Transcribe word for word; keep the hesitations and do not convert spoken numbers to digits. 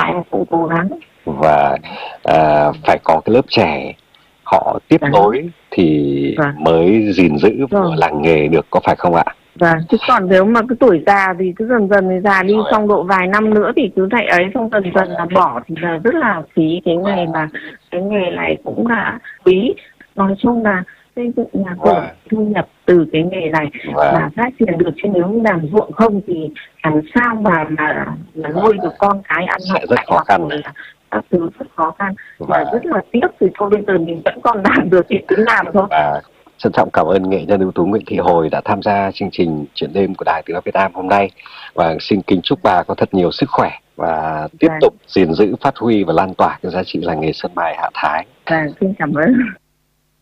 em cũng cố gắng. Và à, phải có cái lớp trẻ họ tiếp Vâng. nối thì Vâng. mới gìn giữ Vâng. làng nghề được, có phải không ạ? Vâng, chứ còn nếu mà cái tuổi già thì cứ dần dần thì già đi, Rồi ạ. xong độ vài năm nữa thì cứ lại ấy, xong dần dần là bỏ thì là rất là phí cái nghề, mà cái nghề này cũng là quý. Nói chung là xây dựng nhà cửa, Vâng. thu nhập từ cái nghề này Vâng. mà phát triển được, chứ nếu như làm ruộng không thì làm sao mà mà, mà nuôi được con cái ăn học Sẽ rất đại khó học khăn. rồi là các thứ rất khó khăn. Và Và rất là tiếc, thì thôi bây giờ mình vẫn còn làm được thì cứ làm thôi. và trân trọng cảm ơn nghệ nhân ưu tú Nguyễn Thị Hồi đã tham gia chương trình Chuyện đêm của Đài Tiếng nói Việt Nam hôm nay, và xin kính chúc bà có thật nhiều sức khỏe và tiếp Vâng. tục gìn giữ, phát huy và lan tỏa cái giá trị làng nghề sơn mài Hạ Thái. Vâng, xin cảm ơn.